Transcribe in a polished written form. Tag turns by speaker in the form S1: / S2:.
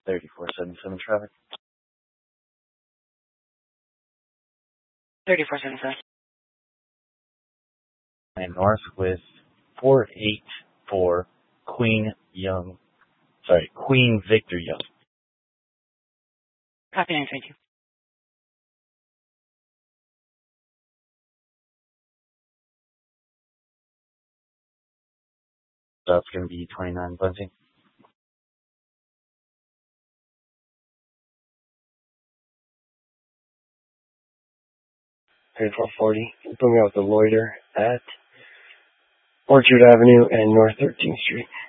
S1: 3477 traffic.
S2: 3477.
S1: And north with 484 Queen Victor Young.
S2: Copy 932.
S1: So it's going to be 29 Bunting.
S3: .40. Put me out with the loiter at Orchard Avenue and North 13th Street.